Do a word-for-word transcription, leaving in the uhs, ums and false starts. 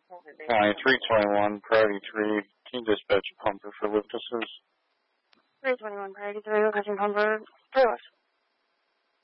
Hi, three twenty-one, priority three. Can you dispatch a pumper for lift assist? three twenty-one, priority three, requesting pumper, three west.